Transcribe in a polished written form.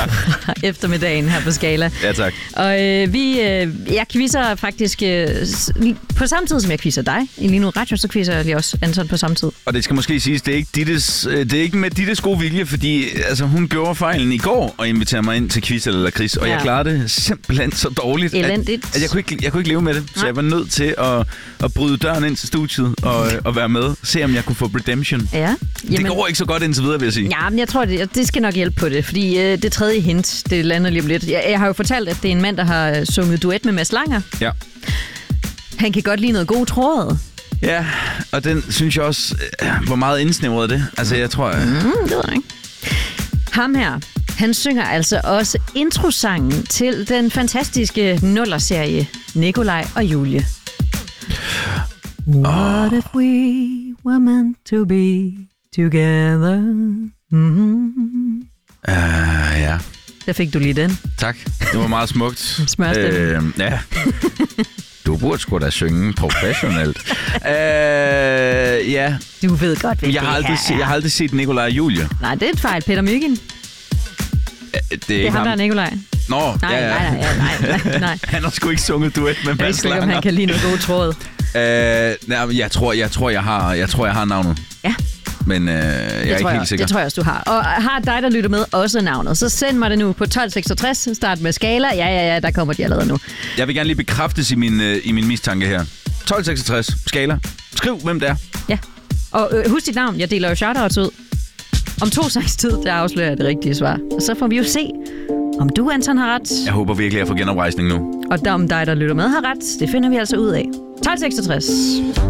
eftermiddagen her på Skala. Ja, tak. Og jeg quizzer faktisk på samme tid, som jeg quizzer dig. I Lige Nu Radio, så quizzer jeg også Anton på samme tid. Og det skal måske siges, det er ikke med Dittes gode vilje, fordi altså, hun gjorde fejlen i går og inviterede mig ind til quiz eller lakrids, og jeg klarede det simpelthen så dårligt, at jeg kunne ikke leve med det. Så jeg var nødt til at bryde døren ind til studiet og være med. Se om jeg kunne få redemption. Ja. Det går ikke så godt indtil videre, vil jeg sige. Ja, men jeg tror, det skal nok hjælpe på det, fordi det tredje hint, det lander lige om lidt. Jeg har jo fortalt, at det er en mand, der har sunget duet med Mads Langer. Ja. Han kan godt lide noget god tråd. Ja, og den synes jeg også, hvor meget indsnævret det. Altså, jeg tror... det ved jeg ikke. Ham her, han synger altså også introsangen til den fantastiske nullerserie Nikolaj og Julie. What if we were meant to be together? Ja. Der fik du lige den. Tak. Det var meget smukt. Smørstemme. Ja. Du burde sgu da synge professionelt. Ja. Du ved godt, hvad jeg har aldrig set Nikolaj og Julie. Nej, det er et fejl. Peter Mygind. Det er ham, der er Nikolaj. Nå, Nej. Han har sgu ikke sunget duet med Mads Langer. Jeg ved ikke, om han kan lide noget god tråd. Jeg tror, jeg har navnet. Ja. Men jeg er ikke helt sikker. Det tror jeg også, du har. Og har dig, der lytter med, også navnet, så send mig det nu på 1266. Start med Skala. Ja, der kommer de allerede nu. Jeg vil gerne lige bekræftes i min mistanke her. 1266, Skala. Skriv, hvem det er. Ja. Og husk dit navn. Jeg deler jo shoutouts ud. Om 2 sags tid, der afslører jeg det rigtige svar. Og så får vi jo se, om du, Anton, har ret. Jeg håber virkelig, at jeg får genoprejsning nu. Og om dig, der lytter med, har ret. Det finder vi altså ud af. 1266.